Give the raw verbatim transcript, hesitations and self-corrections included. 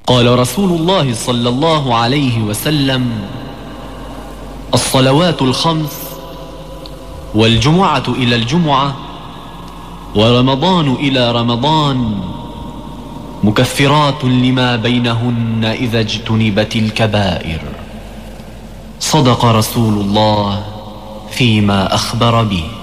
قال رسول الله صلى الله عليه وسلم: الصلوات الخمس والجمعة إلى الجمعة ورمضان إلى رمضان مكفرات لما بينهن إذا اجتنبت الكبائر. صدق رسول الله فيما أخبر به.